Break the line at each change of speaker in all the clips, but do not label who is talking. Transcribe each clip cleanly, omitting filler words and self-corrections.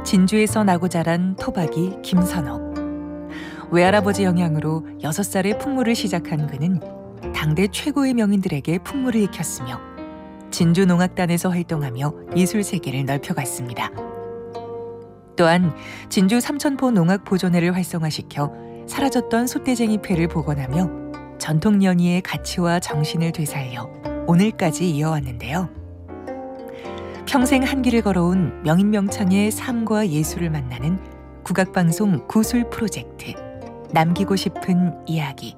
진주에서 나고 자란 토박이 김선옥. 외할아버지 영향으로 6살에 풍물을 시작한 그는 당대 최고의 명인들에게 풍물을 익혔으며 진주농악단에서 활동하며 예술 세계를 넓혀갔습니다. 또한 진주 삼천포 농악보존회를 활성화시켜 사라졌던 솥대쟁이 패를 복원하며 전통 연희의 가치와 정신을 되살려 오늘까지 이어왔는데요. 평생 한 길을 걸어온 명인명창의 삶과 예술을 만나는 국악방송 구술 프로젝트 남기고 싶은 이야기.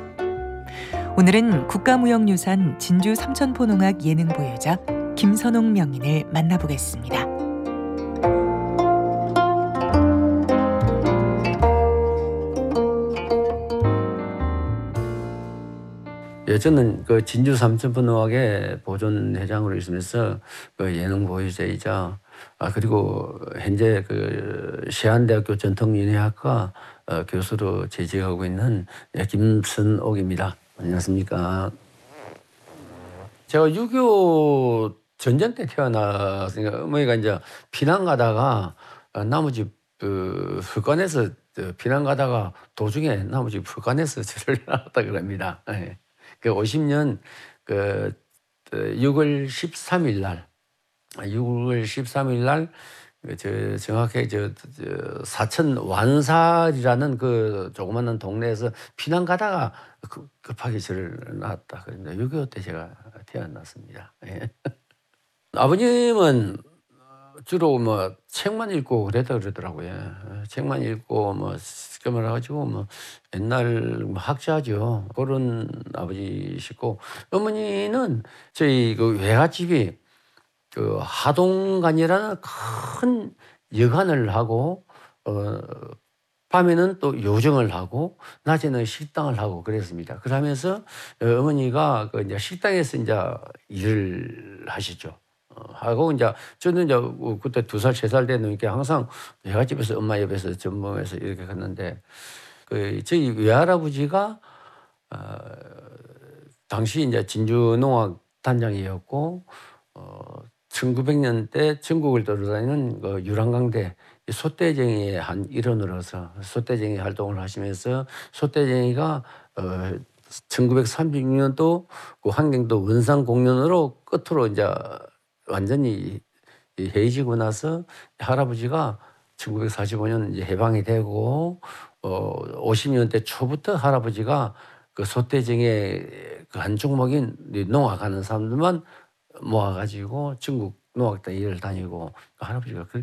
오늘은 국가무형유산 진주 삼천포농악 예능 보유자 김선옥 명인을 만나보겠습니다.
예, 저는 그 진주 삼천포농악의 보존회장으로 있으면서 그 예능 보유자이자 그리고 현재 그 세안대학교 전통연예학과 교수로 재직하고 있는 김선옥입니다. 안녕하십니까. 제가 6.25 전쟁 때 태어났으니까 어머니가 이제 피난 가다가 나무집 흙간에서 피난 가다가 도중에 나무집 흙간에서 저를 낳았다 그럽니다. 예. 그 50년 6월 13일 날, 6월 13일 날 정확히 사천 완살이라는 그 조그마한 동네에서 피난 가다가 급하게 저를 낳았다. 그런데 6.25 때 제가 태어났습니다. 예. 아버님은 주로 뭐 책만 읽고 그러더라고요. 책만 읽고 뭐 시험을 해가지고 뭐 옛날 학자죠. 그런 아버지시고, 어머니는 저희 그 외갓집이 그 하동관이라는 큰 여관을 하고 밤에는 또 요정을 하고 낮에는 식당을 하고 그랬습니다. 그러면서 어머니가 그 이제 식당에서 이제 일을 하시죠. 하고 이제 저는 이제 그때 2살, 3살 되니까 항상 외갓집에서 엄마 옆에서 전범해서 이렇게 갔는데, 그 저희 외할아버지가 당시 이제 진주농악 단장이었고 1900년대 전국을 돌아다니는 그 유랑강대 솥대쟁이의 한 일원으로서 솥대쟁이 활동을 하시면서, 솥대쟁이가 1936년도 그 환경도 원상 공연으로 끝으로 이제 완전히 해지고 나서 할아버지가 1945년 이제 해방이 되고 50년대 초부터 할아버지가 그 솥대쟁이의 그 한 종목인 농악하는 사람들만 모아가지고 전국 농악단 일을 다니고, 할아버지가